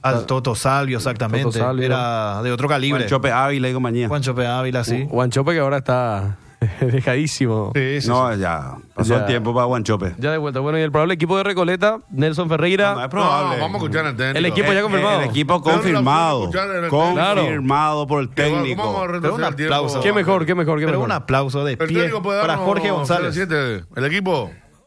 Al Toto Salvio, exactamente. Toto Salvio. Era de otro calibre. Juanchope Ávila y compañía. Juanchope Ávila, sí. Guanchope que ahora está dejadísimo. Sí, sí, No, sí. ya pasó Ya. el tiempo para Guanchope. Ya de vuelta. Bueno, y el probable equipo de Recoleta, Nelson Ferreira. No es probable. No, vamos a escuchar al técnico. El equipo ya confirmado. El equipo Pero confirmado. la fuimos a escuchar en el Confirmado por el ¿Cómo vamos a técnico. retroceder Pero un el tiempo? aplauso. ¿Qué mejor? Pero un aplauso de El pie técnico puede para darnos Jorge González. 0-7. El equipo.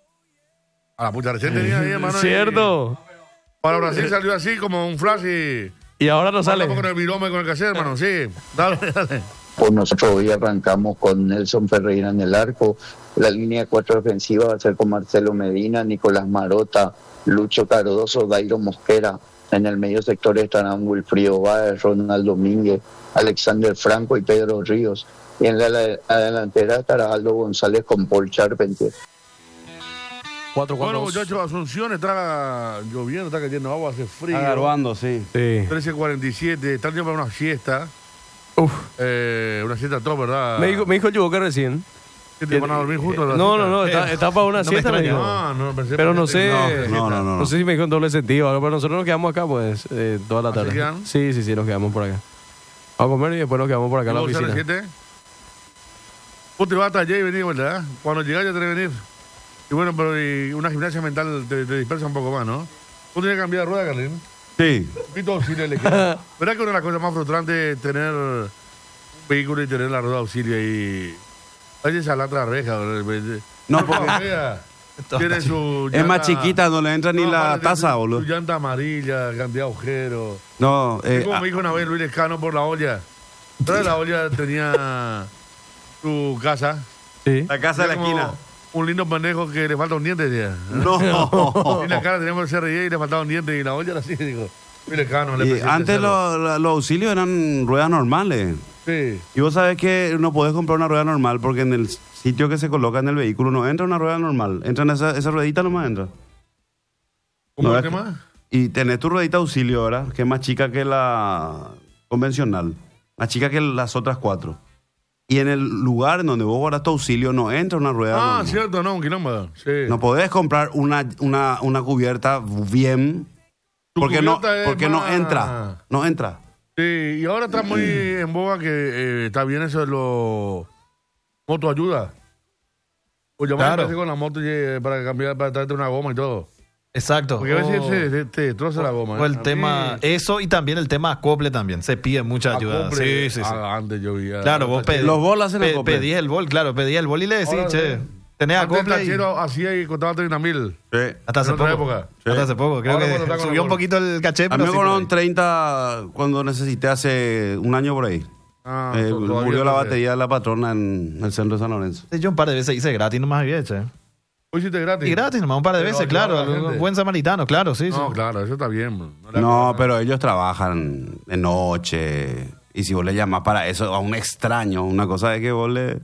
A la puta, recién tenía ahí, hermano. Cierto. Y para Brasil salió así como un flash y... Y ahora no sale. Vamos con el virome con el caché, hermano. Sí, dale, dale. Pues nosotros hoy arrancamos con Nelson Ferreira en el arco. La línea 4 defensiva va a ser con Marcelo Medina, Nicolás Marota, Lucho Cardoso, Dairo Mosquera. En el medio sector estarán Wilfrido Báez, Ronald Domínguez, Alexander Franco y Pedro Ríos. Y en la delantera estará Aldo González con Paul Charpentier. 4-4-2. Bueno, muchachos, Asunción está lloviendo, está cayendo agua, hace frío. Agarbando, sí. Sí. 13:47, está el tiempo para una siesta. Uf. Una siesta top, ¿verdad? Me dijo el Yuboca recién. ¿Qué te van a dormir juntos? No, está para una No me siesta, me extraña. dijo. No, pensé Pero no que- sé. No. No sé si me dijo en doble sentido, pero nosotros nos quedamos acá, pues, toda la ¿Ah, se tarde. quedan? Sí, nos quedamos por acá. Vamos a comer y después nos quedamos por acá en la ¿Y vos oficina. sales 7? Vos te vas hasta allá y venís, ¿verdad? Cuando llegás ya tenés que venir. Y bueno, pero y una gimnasia mental te dispersa un poco más, ¿no? Vos tenés que cambiar de rueda, Carlín. Sí. Pito auxilio del equipo. ¿Verdad que una de las cosas más frustrantes es tener un vehículo y tener la rueda auxilio ahí? Hay esa latra reja. No, porque Tiene su es más chiquita, no le entra ni la aparte, taza, su boludo. llanta amarilla, cantidad de agujeros. No, Es como me dijo una vez Luis Lescano por la olla. ¿Sabes? La olla tenía su casa. Sí. la casa de la Como esquina. Un lindo pendejo que le falta un diente, decía. No. Y la cara teníamos el CRI y le faltaba un diente y la olla era así, digo. Luis Lescano, Y antes los auxilios eran ruedas normales. Sí. Y vos sabés que no podés comprar una rueda normal porque en el sitio que se coloca en el vehículo no entra una rueda normal. Entra en esa ruedita nomás entra. ¿Cómo No, es es que que- más? Y tenés tu ruedita auxilio ahora, que es más chica que la convencional. Más chica que las otras 4. Y en el lugar en donde vos guardas tu auxilio no entra una rueda Ah, normal. cierto, no, un quilombo. Sí. No podés comprar una cubierta bien Tu porque no cubierta es más- entra. No entra. Sí, y ahora está muy en boga que está bien eso de los motoayuda. Pues yo Claro. me con la moto para cambiar, para traerte una goma y todo. Exacto. Porque a veces te destroza la goma. O el A tema, mí, eso y también el tema acople también. Se pide mucha ayuda. acople, Sí. Antes yo vi. Claro, vos pedís. Los bolas hacen acople. Pedís el bol, claro, pedís el bol y le decís, Ahora, che, tenés Antes el acople. Y, tachero hacía y costaba 30.000. Sí. hasta hace en otra poco. época. Hasta hace poco. Creo Ahora cuando está que con subió el un bol. poquito el caché, A mí pero me sí, por cobraron ahí. 30 cuando necesité hace un año por ahí. Ah, Murió todavía la no sé. batería de la patrona en el centro de San Lorenzo. Yo un par de veces hice gratis nomás bien, che. Hoy hiciste gratis. Y gratis nomás un par de Pero veces, ayudar claro. a la gente. Buen samaritano, claro, sí. No, sí. claro, eso está bien. No, pero ellos trabajan de noche. Y si vos le llamás para eso a un extraño, una cosa de que vos le...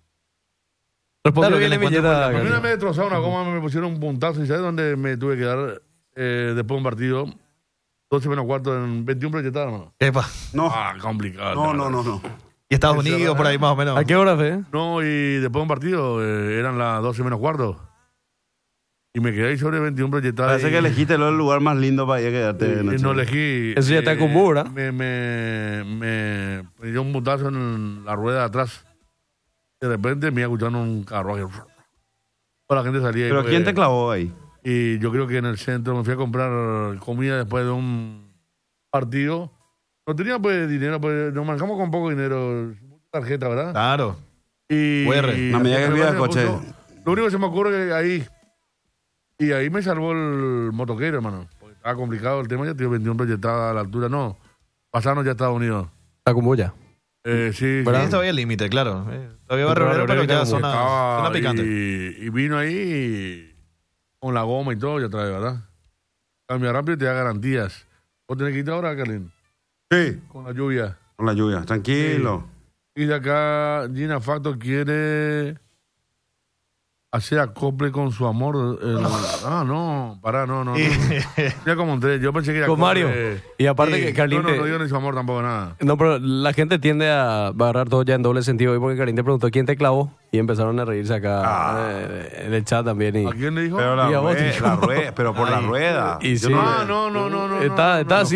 Respondió Claro, bien que en le encuentro Villeta. A mí una Carlos. vez me destrozaron una goma, me pusieron un puntazo. ¿Y sabes dónde me tuve que dar después de un partido? 12 menos cuarto en 21 proyectadas, hermano. Epa. No, Ah, complicado. no. Y Estados Ese Unidos, va- por ahí más o menos. ¿A qué hora fue? No, y después de un partido eran las 12 menos cuarto. Y me quedé ahí sobre 21 proyectadas. Parece que elegiste el lugar más lindo para ir a quedarte de noche. No elegí. Eso ya está en Cumbú, ¿verdad? Me dio un puntazo en la rueda de atrás. De repente me iba escuchando un carruaje. La gente salía. Pero y, ¿quién te clavó ahí? Y yo creo que en el centro me fui a comprar comida después de un partido. No tenía pues dinero, pues nos manejamos con poco dinero. Tarjeta, ¿verdad? Claro. Y QR. Una medida que envía el me coche. puso- Lo único que se me ocurre es que ahí. Y ahí me salvó el motoquero, hermano. Porque estaba complicado el tema, ya tío, 21 proyectadas a la altura, no. Pasarnos ya a Estados Unidos. Está con bulla. Sí, Pero sí. ahí todavía el límite, claro. Todavía va Pero Rebrero, pero ya Rebrero zona Estaba- picante. y vino ahí con la goma y todo, ya trae, ¿verdad? Cambia rápido y te da garantías. ¿Vos tenés que irte ahora, Carlín? Sí. Con la lluvia. Con la lluvia, tranquilo. Y de acá, Gina Facto quiere hacer acople con su amor. No, pará, no. Ya como entré, yo pensé que era Con Mario. Y aparte que Carlín No, te- no digo ni su amor tampoco, nada. No, pero la gente tiende a agarrar todo ya en doble sentido hoy porque Karim te preguntó quién te clavó y empezaron a reírse acá en el chat también. Y, ¿A quién le dijo? Pero Y a vos, tío. pero por la rueda. y sí. No. Está así.